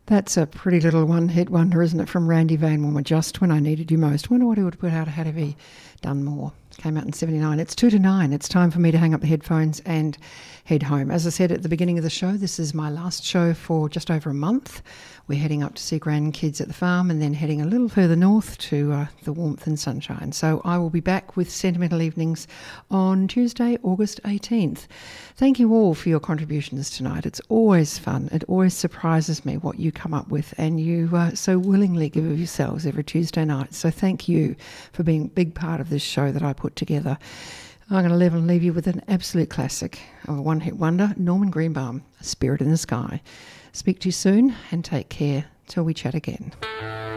That's a pretty little one-hit wonder, isn't it, from Randy Van Wilmer, Just When I Needed You Most. Wonder what he would have put out had he done more. Came out in 79. It's 2 to 9. It's time for me to hang up the headphones and head home. As I said at the beginning of the show, this is my last show for just over a month. We're heading up to see grandkids at the farm and then heading a little further north to the warmth and sunshine. So I will be back with Sentimental Evenings on Tuesday, August 18th. Thank you all for your contributions tonight. It's always fun. It always surprises me what you come up with, and you so willingly give of yourselves every Tuesday night. So thank you for being a big part of this show that I put together. I'm going to leave you with an absolute classic of a one-hit wonder, Norman Greenbaum, Spirit in the Sky. Speak to you soon and take care till we chat again.